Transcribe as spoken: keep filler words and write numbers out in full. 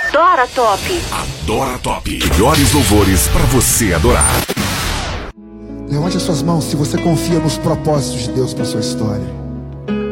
Adora Top. Adora Top. Melhores louvores pra você adorar. Levante as suas mãos se você confia nos propósitos de Deus para sua história.